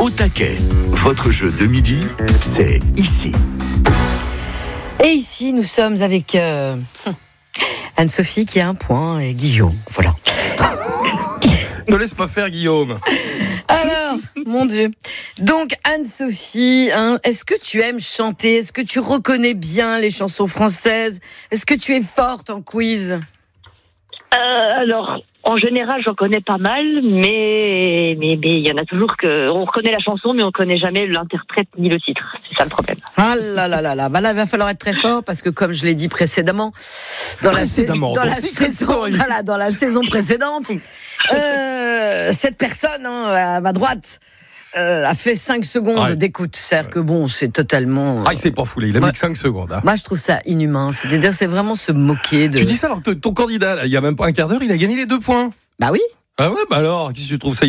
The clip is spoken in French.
Au taquet, votre jeu de midi, c'est ici. Et ici, nous sommes avec Anne-Sophie qui a un point et Guillaume. Voilà. Ne laisse pas faire, Guillaume. Alors, mon Dieu. Donc, Anne-Sophie, est-ce que tu aimes chanter ? Est-ce que tu reconnais bien les chansons françaises ? Est-ce que tu es forte en quiz ? Alors, en général, j'en connais pas mal, mais il y en a toujours on reconnaît la chanson, mais on connaît jamais l'interprète ni le titre. C'est ça le problème. Ah là là là là. Bah là, il va falloir être très fort parce que, comme je l'ai dit précédemment, dans la saison précédente, cette personne à ma droite a fait 5 secondes d'écoute. C'est-à-dire que bon, c'est totalement... il s'est pas foulé, il a mis que 5 secondes. Hein. Moi, je trouve ça inhumain. C'est-à-dire, c'est vraiment se moquer de... Tu dis ça alors que ton candidat, là, il y a même pas un quart d'heure, il a gagné les 2 points. Bah oui. Ah ouais, bah alors, qu'est-ce que tu trouves ça